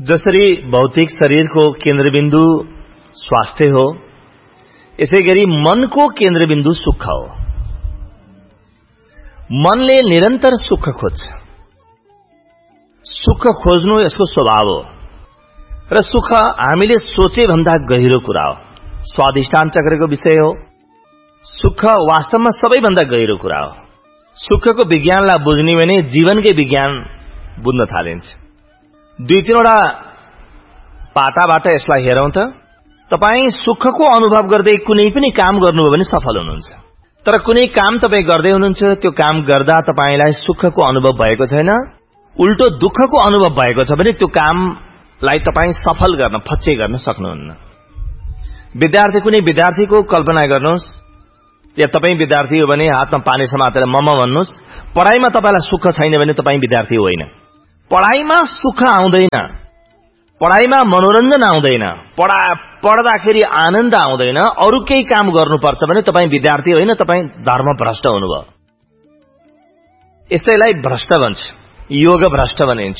जसरी भौतिक शरीरको केन्द्रबिन्दु स्वास्थ्य हो, यसैगरी मनको केन्द्रबिन्दु सुख हो। मनले निरन्तर सुख खोज्छ। सुख खोज्नु यसको स्वभाव हो र सुख हामीले सोचे भन्दा गहिरो कुरा हो, स्वाधिष्ठान चक्रको विषय हो। सुख वास्तवमा सबैभन्दा गहिरो कुरा हो। सुखको विज्ञानलाई बुझ्ने भने जीवनकै विज्ञान बुझ्न थालिन्छ। दुई तीनवटा पाटाबाट यसलाई हेरौं त। तपाई सुखको अनुभव गर्दै कुनै पनि काम गर्नुभयो भने सफल हुनुहुन्छ, तर कुनै काम तपाई गर्दै हुनुहुन्छ, त्यो काम गर्दा तपाईलाई सुखको अनुभव भएको छैन, उल्टो दुःखको अनुभव भएको छ भने त्यो कामलाई तपाई सफल गर्न, फच्चे गर्न सक्नुहुन्न। विद्यार्थी, कुनै विद्यार्थीको कल्पना गर्नुहोस्, या तपाई विद्यार्थी हो भने हातमा पानी समातेर मम भन्नुहोस्। पढाइमा तपाईलाई सुख छैन भने तपाई विद्यार्थी होइन। पढाइमा सुख आउँदैन, पढाइमा मनोरञ्जन आउँदैन, पढ्दाखेरि आनन्द आउँदैन, अरू केही काम गर्नुपर्छ भने तपाई विद्यार्थी होइन, तपाई धर्मभ्रष्ट हुनुभयो। यसैलाई भ्रष्ट भन्छ, योग भ्रष्ट भनिन्छ।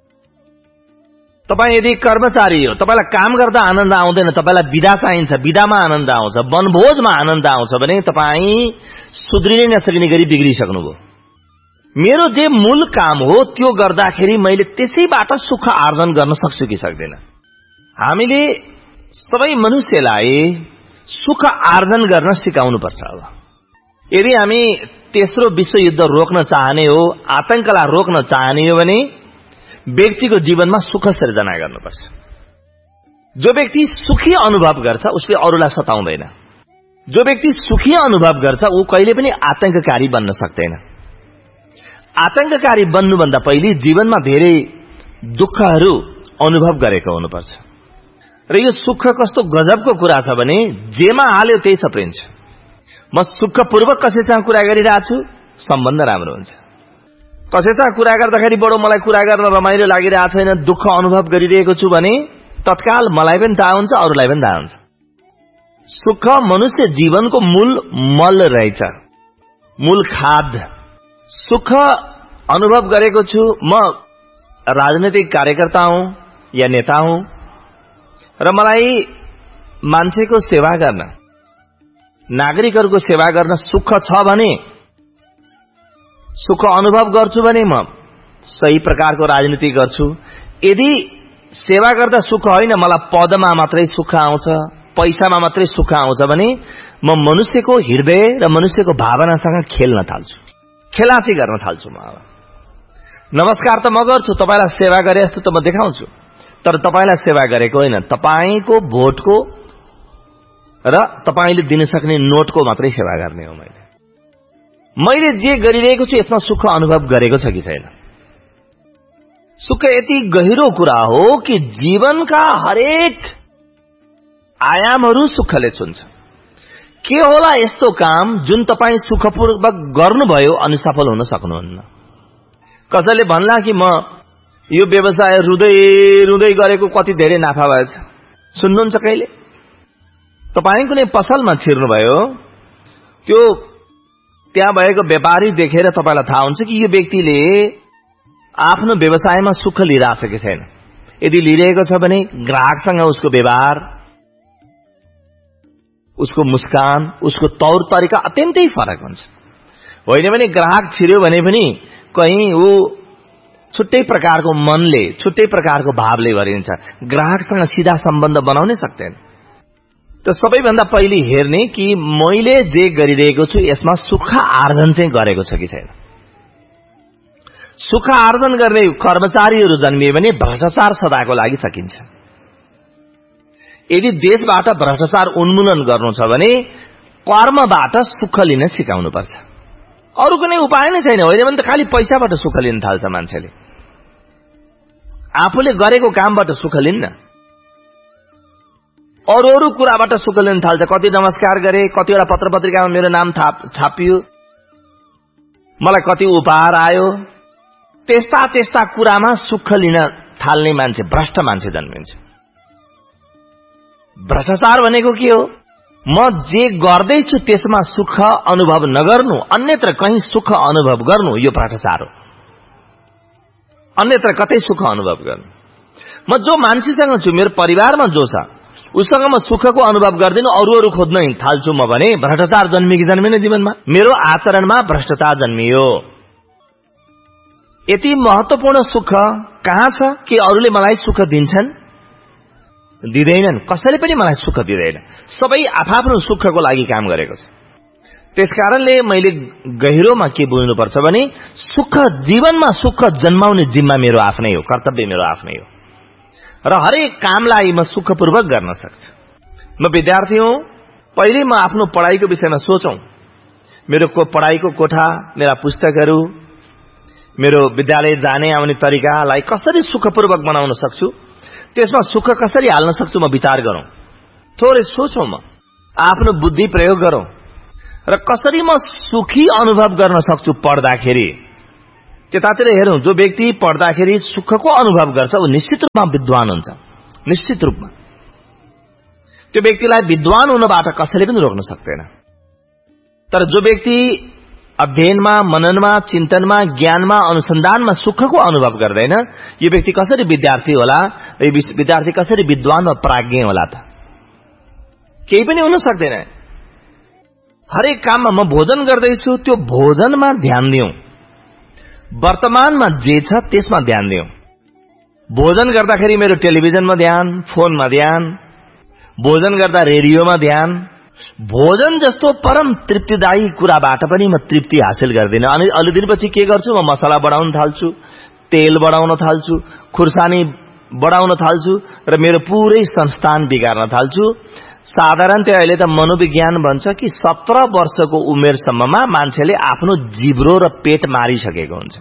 तपाई यदि कर्मचारी हो, तपाईलाई काम गर्दा आनन्द आउँदैन, तपाईलाई बिदा चाहिन्छ, बिदामा आनन्द आउँछ, वनभोजमा आनन्द आउँछ भने तपाई सुध्रिनै नसक्ने गरी बिग्रिसक्नुभयो। मेरो जे मूल काम हो त्यो गर्दाखेरि मैले त्यसैबाट सुख आर्जन गर्न सक्छु कि सक्दैन? हामीले सबै मनुष्यलाई सुख आर्जन गर्न सिकाउनु पर्छ। अब यदि हामी तेस्रो विश्वयुद्ध रोक्न चाहने हो, आतंकलाई रोक्न चाहने हो भने व्यक्तिको जीवनमा सुख सृजना गर्नुपर्छ। जो व्यक्ति सुखी अनुभव गर्छ उसले अरूलाई सताउँदैन। जो व्यक्ति सुखी अनुभव गर्छ ऊ कहिले पनि आतंककारी बन्न सक्दैन। आतंककारी बन्नुभन्दा पहिले जीवनमा धेरै दुःखहरू अनुभव गरेको हुनुपर्छ। र यो सुख कस्तो गजबको कुरा छ भने जेमा हाल्यो त्यही सप्रिन्छ। म सुखपूर्वक कसैसँग कुरा गरिरहेको छु, सम्बन्ध राम्रो हुन्छ। कसैसँग कुरा गर्दाखेरि बडो मलाई कुरा गर्न रमाइलो लागिरहेको छैन, दुःख अनुभव गरिरहेको छु भने तत्काल मलाई पनि थाहा हुन्छ, अरूलाई पनि थाहा हुन्छ। सुख मनुष्य जीवनको मूल मल रहेछ, मूल खाद। सुख अनुभव गरेको छु। म राजनीतिक कार्यकर्ता हुँ या नेता हुँ र मलाई मान्छेको सेवा गर्न, नागरिकहरूको सेवा गर्न सुख छ भने, सुख अनुभव गर्छु भने म सही प्रकारको राजनीति गर्छु। यदि सेवा गर्दा सुख होइन, मलाई पदमा मात्रै सुख आउँछ, पैसामा मात्रै सुख आउँछ भने म मनुष्यको हृदय र मनुष्यको भावनासँग खेल्न थाल्छु, खेलाची गर्न थाल्छु। म नमस्कार त म गर्छु, तपाईलाई सेवा गरे जस्तो त म देखाउँछु, तर तपाईलाई सेवा गरेको होइन, तपाईको भोटको र तपाईले दिन सक्ने नोटको मात्रै सेवा गर्ने हो। मैले जे गरिरहेको छु यसमा सुख अनुभव गरेको छ कि छैन? सुख यति गहिरो कुरा हो कि जीवनका हरेक आयामहरू सुखले छुन्छ। के होला यस्तो काम जुन तपाई सुखपूर्वक गर्नुभयो अनि सफल हुन सक्नुहुन्न? कसैले भन्ला कि म यो व्यवसाय रुँदै गरेको कति धेरै नाफा भएछ, सुन्नुहुन्छ कहिले? तपाई कुनै पसलमा छिर्नुभयो, त्यो त्यहाँ भएको व्यापारी देखेर तपाईलाई थाहा हुन्छ कि यो व्यक्तिले आफ्नो व्यवसायमा सुख लिइरहेछ कि छैन। यदि लिइरहेको छ भने ग्राहकसँग उसको व्यवहार, उसको मुस्कान, उसको तौर तरिका अत्यन्तै फरक हुन्छ। होइन भने ग्राहक छिर्यो भने पनि कहीं ऊ छुट्टै प्रकारको मनले, छुट्टै प्रकारको भावले भरिन्छ, ग्राहकसँग सीधा सम्बन्ध बनाउनै सक्दैन। त सबैभन्दा पहिले हेर्ने कि मैले जे गरिरहेको छु यसमा सुख आर्जन चाहिँ गरेको छ कि छैन। सुख आर्जन गर्ने कर्मचारीहरू जन्मिए भने भ्रष्टाचार सदाको लागि सकिन्छ। यदि देशबाट भ्रष्टाचार उन्मूलन गर्नु छ भने कर्मबाट सुख लिन सिकाउनुपर्छ। अरू कुनै उपाय नै छैन। होइन भने त खालि पैसाबाट सुख लिन थाल्छ मान्छेले, आफूले गरेको कामबाट सुख लिन्न, अरू कुराबाट सुख लिन थाल्छ। कति नमस्कार गरे, कतिवटा पत्र पत्रिकामा मेरो नाम छापियो, मलाई कति उपहार आयो, त्यस्ता कुरामा सुख लिन थाल्ने मान्छे भ्रष्ट मान्छे जन्मिन्छ। भ्रष्टाचार भनेको के हो? म जे गर्दैछु त्यसमा सुख अनुभव नगर्नु, अन्यत्र कहीं सुख अनुभव गर्नु, यो भ्रष्टाचार हो। अन्यत्र कतै सुख अनुभव गर्नु। म जो मान्छेसँग छु, मेरो परिवारमा जो छ, उसँग म सुखको अनुभव गर्दिन, अरू खोज्न थाल्छु म भने भ्रष्टाचार जन्मियो कि जन्मिन जीवनमा? मेरो आचरणमा भ्रष्टाचार जन्मियो। यति महत्वपूर्ण सुख कहाँ छ कि अरूले मलाई सुख दिन्छन्? दिँदैनन्। कसैले पनि मलाई सुख दिँदैन। सबै आफ्नो सुखको लागि काम गरेको छ। त्यसकारणले मैले गहिरोमा के बुझ्नुपर्छ भने सुख, जीवनमा सुख जन्माउने जिम्मा मेरो आफ्नै हो, कर्तव्य मेरो आफ्नै हो र हरेक कामलाई म सुखपूर्वक गर्न सक्छु। म विद्यार्थी हुँ, पहिले म आफ्नो पढाइको विषयमा सोचौं। मेरो पढाइको कोठा, मेरा पुस्तकहरू, मेरो विद्यालय जाने आउने तरिकालाई कसरी सुखपूर्वक बनाउन सक्छु, त्यसमा सुख कसरी हाल्न सक्छु, म विचार गरौं। थोरै सोचौं, म आफ्नो बुद्धि प्रयोग गरौं र कसरी म सुखी अनुभव गर्न सक्छु पढ्दाखेरि। त्यतातिर हेरौं। जो व्यक्ति पढ्दाखेरि सुखको अनुभव गर्छ ऊ निश्चित रूपमा विद्वान हुन्छ। निश्चित रूपमा त्यो व्यक्तिलाई विद्वान हुनबाट कसैले पनि रोक्न सक्दैन। तर जो व्यक्ति अध्ययनमा, मननमा, चिन्तनमा, ज्ञानमा, अनुसन्धानमा सुखको अनुभव गर्दैन, यो व्यक्ति कसरी विद्यार्थी होला? यो विद्यार्थी कसरी विद्वान वा प्राज्ञ होला त? केही पनि हुन सक्दैन। हरेक काममा म भोजन गर्दैछु, त्यो भोजनमा ध्यान दिउँ। वर्तमानमा जे छ त्यसमा ध्यान दिउँ। भोजन गर्दाखेरि मेरो टेलिभिजनमा ध्यान, फोनमा ध्यान, भोजन गर्दा रेडियोमा ध्यान। भोजन जस्तो परम तृप्तिदायी कुराबाट पनि म तृप्ति हासिल गर्दिन। अनि अलि दिनपछि के गर्छु? म मसला बढाउन थाल्छु, तेल बढाउन थाल्छु, खुर्सानी बढाउन थाल्छु र मेरो पुरै संस्थान बिगार्न थाल्छु। साधारणतया अहिले त मनोविज्ञान भन्छ कि 17 वर्षको उमेरसम्ममा मान्छेले आफ्नो जिब्रो र पेट मारिसकेको हुन्छ।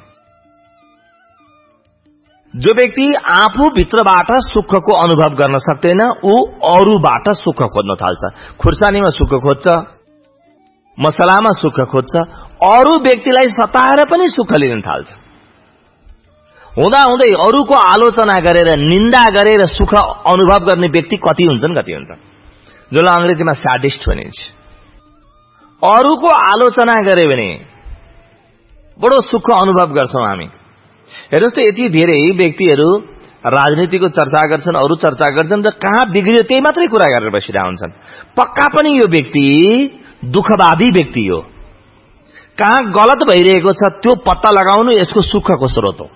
जो व्यक्ति आफू भित्रबाट सुखको अनुभव गर्न सक्दैन, ऊ अरूबाट सुख खोज्न थाल्छ। खुर्सानीमा सुख खोज्छ, मसलामा सुख खोज्छ, अरू व्यक्तिलाई सताएर पनि सुख लिन थाल्छ। हुँदाहुँदै अरूको आलोचना गरेर, निन्दा गरेर सुख अनुभव गर्ने व्यक्ति कति हुन्छन्? जसलाई अंग्रेजीमा स्याडिस्ट भनिन्छ। अरूको आलोचना गरे भने बडो सुख अनुभव गर्छौं हामी। हेर्नुस् त, यति धेरै व्यक्तिहरू राजनीतिको चर्चा गर्छन्, अरू चर्चा गर्छन् र कहाँ बिग्रियो त्यही मात्रै कुरा गरेर बसिरहेका हुन्छन्। पक्का पनि यो व्यक्ति दुःखवादी व्यक्ति हो। कहाँ गलत भइरहेको छ त्यो पत्ता लगाउनु यसको सुखको स्रोत हो।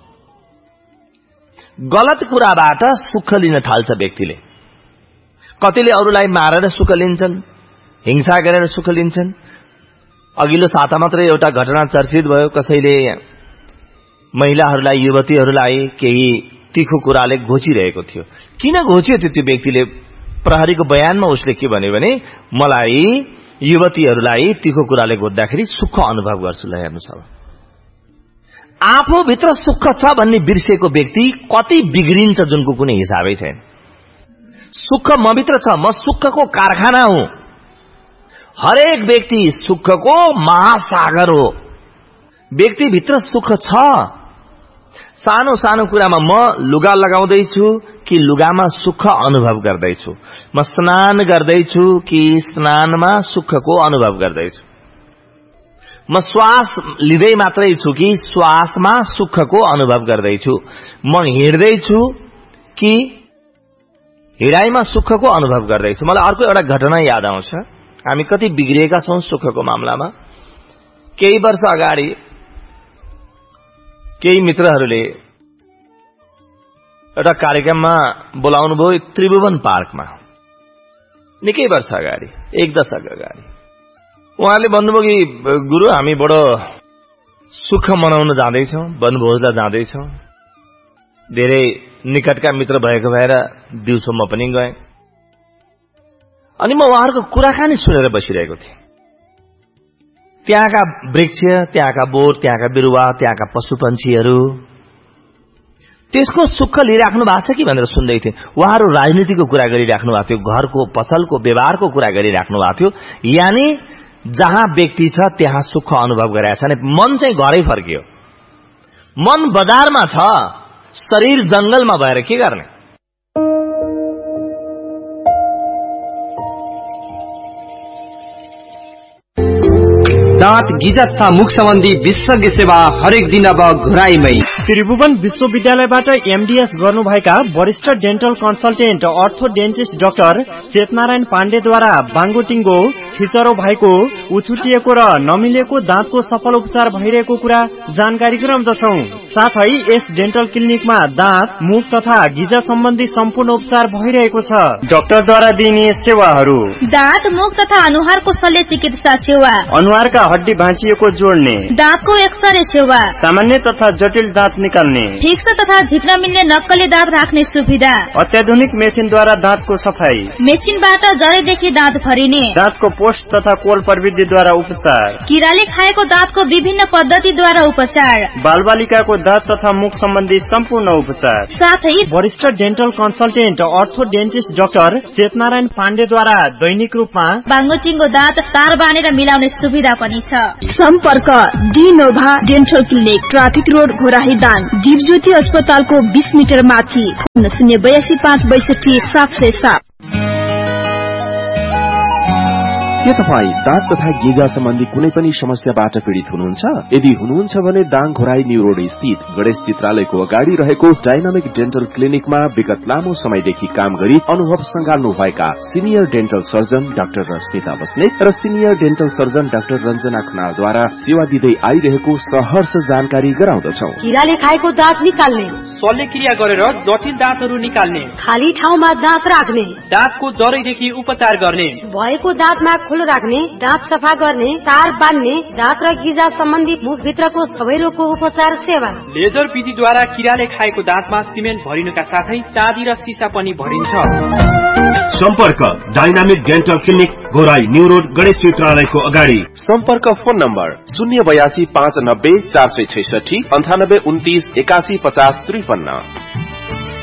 गलत कुराबाट सुख लिन थाल्छ व्यक्तिले। कतिले अरूलाई मारेर सुख लिन्छन्, हिंसा गरेर सुख लिन्छन्। अघिल्लो साता मात्रै एउटा घटना चर्चित भयो। कसैले महिलाहरूलाई, युवतीहरूलाई केही तीखो कुराले घोचिरहेको थियो। किन घोच्यो त्यो व्यक्तिले? प्रहरीको बयानमा उसले के भन्यो भने मलाई युवतीहरूलाई तीखो कुराले घोच्दाखेरि सुख अनुभव गर्छु। ल हेर्नुस्, अब आफू भित्र सुख छ भन्ने बिर्सेको व्यक्ति कति बिग्रिन्छ जुनको कुनै हिसाबै छैन। सुख म भित्र छ, म सुखको कारखाना हुँ। हरेक व्यक्ति सुखको महासागर हो। व्यक्ति भित्र सुख छ। सानो सानो कुरामा म लुगा लगाउँदैछु कि लुगामा सुख अनुभव गर्दैछु, म स्नान गर्दैछु कि स्नानमा सुखको अनुभव गर्दैछु, म श्वास लिँदै मात्रै छु कि श्वासमा सुखको अनुभव गर्दैछु, म हिँड्दैछु कि हिँडाइमा सुखको अनुभव गर्दैछु। मलाई अर्को एउटा घटना याद आउँछ। हामी कति बिग्रिएका छौं सुखको मामलामा। केही वर्ष अगाडि केही मित्रहरूले एउटा कार्यक्रममा बोलाउनु भयो त्रिभुवन पार्कमा। निकै वर्ष अगाडि, 1 दशक अगाडि। उहाँले भन्नुभयो कि गुरु, हामी बडो सुख मनाउन जाँदैछौँ, वनभोजमा जाँदैछौँ। धेरै निकटका मित्र भएको भएर दिउँसो म पनि गएँ। अनि म उहाँहरूको कुराकानी सुनेर बसिरहेको थिएँ। त्यहाँका वृक्ष, त्यहाँका बोट, त्यहाँका बिरुवा, त्यहाँका पशुपन्छीहरू, त्यसको सुख लिइराख्नु भएको छ कि भनेर सुन्दै थिएँ। उहाँहरू राजनीतिको कुरा गरिराख्नु भएको थियो, घरको, पसलको, व्यवहारको कुरा गरिराख्नु भएको थियो। यानी जहाँ व्यक्ति छ त्यहाँ सुख अनुभव गरेका छन्। मन चाहिँ घरै फर्कियो। मन बजारमा छ, शरीर जंगलमा भएर के गर्ने? दाँत गिजा तथा मुख सम्बन्धी विशेषज्ञ सेवा हरेक दिन अब घुराईमै। त्रिभुवन विश्वविद्यालयबाट एमडीएस गर्नुभएका वरिष्ठ डेन्टल कन्सल्टेन्ट अर्थोडेन्टिस्ट डाक्टर चेतनारायण पाण्डेद्वारा बाङ्गोटिङ्गो छिचरो भएको उछुटिएको र नमिलेको दाँतको सफल उपचार भइरहेको कुरा जानकारी गराउँदछौं। साथै यस डेन्टल क्लिनिकमा दाँत, मुख तथा गिजा सम्बन्धी सम्पूर्ण उपचार भइरहेको छ। डाक्टरद्वारा दिइने सेवाहरू: दाँत, मुख तथा अनुहारको शल्य चिकित्सा सेवा, अनुहारका हड्डी भाँचिएको जोड्ने, दाँतको एक्सरे सेवा, सामान्य तथा जटिल दाँत निकाल्ने, फिक्स तथा झिक्न मिल्ने नक्कली दाँत राख्ने सुविधा, अत्याधुनिक मेसिनद्वारा दाँतको सफाई, मेसिनबाट जडैदेखि दाँत भरिने, दाँतको पोस्ट तथा कोल प्रविधिद्वारा उपचार, किराले खाएको दाँतको विभिन्न पद्धतिद्वारा उपचार, बालबालिकाको दाँत तथा मुख सम्बन्धी सम्पूर्ण उपचार, साथै वरिष्ठ डेन्टल कन्सल्टेन्ट अर्थोडेन्टिस्ट डाक्टर चेतनारायण पाण्डेद्वारा दैनिक रूपमा बाङ्गोटिङ्गो दाँत तार बानेर मिलाउने सुविधा पनि छ। सम्पर्क डिनोभा dental clinic, traffic road, Ghorahi Dang, Deepjyoti अस्पतालको 20 मिटर माथि। फोन 082 562 707। के तपाई दाँत तथा गिजा सम्बन्धी कुनै पनि समस्याबाट पीड़ित हुनुहुन्छ? यदि हुनुहुन्छ भने दाङ घोराई न्यू रोड स्थित गणेश चित्रालयको अगाडि रहेको डाइनामिक डेन्टल क्लिनिकमा विगत लामो समयदेखि काम गरी अनुभव संगाल्नु भएका senior dental surgeon doctor Rashmita Basnet र senior dental surgeon doctor Ranjana खनालद्वारा सेवा दिँदै आइरहेको सहर्ष जानकारी गराउँदछौ। किराले खाएको दाँत निकाल्ने, शल्यक्रिया गरेर जटिल दाँतहरू निकाल्ने, खाली ठाउँमा दाँत राख्ने, दाँतको जरैदेखि उपचार गर्ने, भएको दाँतमा खोलो राख्ने, दाँत सफा गर्ने, तार बान्ने, दाँत र गिजा सम्बन्धी मुखभित्रको सबै रोगको उपचार सेवा, लेजर विधिद्वारा किराले खाएको दाँतमा सिमेन्ट भरिनुका साथै चाँदी र सिसा पनि भरिन्छ। सम्पर्क dynamic dental clinic, Ghorahi new road, Ganesh चित्रालयको अगाडि। सम्पर्क फोन नम्बर 082 590 466 98 29 81 50 53।